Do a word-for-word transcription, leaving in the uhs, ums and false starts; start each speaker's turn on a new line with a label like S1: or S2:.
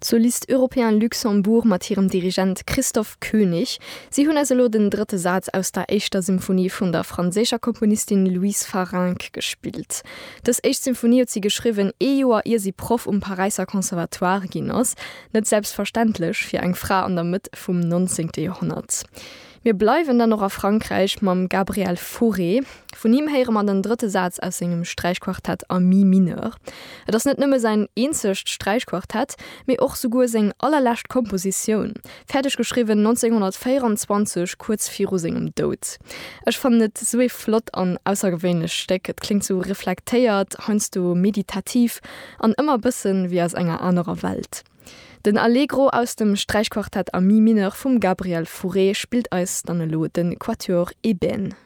S1: Solist Europäen Luxemburg mat ihrem Dirigent Christoph König. Sie hunn also den dritte Satz aus der Eischter Symphonie vun der franzécher Komponistin Louise Farrenc gespielt. Das Eicht Symphonie hat sie geschrieben e Joer ihr sie Prof um Pariser Konservatoire ginnners, net selbstverständlich fir eng Frau an der Mitte vum neunzehnten Jahrhundert. Wir bleiben dann noch a Frankreich mam Gabriel Fauré. Von ihm heieren man den dritte Satz aus engem Streichquartett a Mi mineur. Das net nëmme sein eenzecht Streichquartett, mir och sogur seg allerlächt Komposition. Fertig geschrieben neunzehnhundertvierundzwanzig kurz vir segem Dod. Ech fand net so flott an aussergewöhnlich Steck. Et klingt so reflektéiert, hanst du meditativ an immer bisssen wie aus enger anderer Welt. Den Allegro aus dem Streichquartett a Mi mineur vum Gabriel Fauré spielt als dann lo den Quatuor Eben.